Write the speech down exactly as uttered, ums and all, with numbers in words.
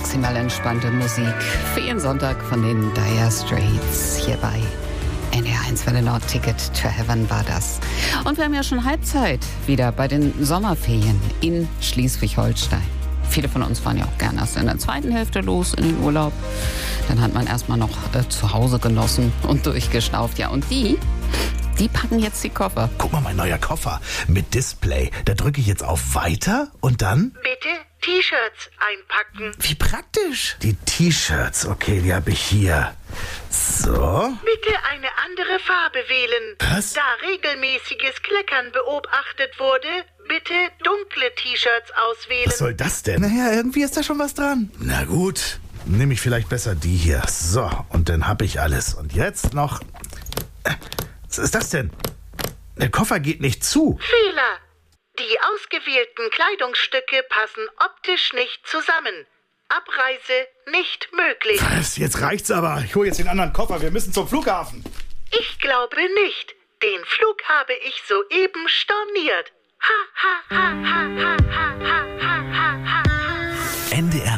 maximal entspannte Musik für jeden Sonntag von den Dire Straits hier bei N D R eins Welle Nord. Ticket to Heaven war das. Und wir haben ja schon Halbzeit wieder bei den Sommerferien in Schleswig-Holstein. Viele von uns fahren ja auch gerne erst in der zweiten Hälfte los in den Urlaub. Dann hat man erstmal noch äh, zu Hause genossen und durchgeschnauft. Ja, und die, die packen jetzt die Koffer. Guck mal, mein neuer Koffer mit Display. Da drücke ich jetzt auf Weiter und dann... Bitte T-Shirts einpacken. Wie praktisch. Die T-Shirts, okay, die habe ich hier. So. Bitte eine andere Farbe wählen. Was? Da regelmäßiges Kleckern beobachtet wurde, bitte dunkle T-Shirts auswählen. Was soll das denn? Naja, irgendwie ist da schon was dran. Na gut, nehme ich vielleicht besser die hier. So, und dann habe ich alles. Und jetzt noch... Was ist das denn? Der Koffer geht nicht zu. Fehler. Die ausgewählten Kleidungsstücke passen optisch nicht zusammen. Abreise nicht möglich. Was? Jetzt reicht's aber. Ich hole jetzt den anderen Koffer. Wir müssen zum Flughafen. Ich glaube nicht. Den Flug habe ich soeben storniert. Ha, ha, ha, ha, ha, ha, ha, ha, ha. N D R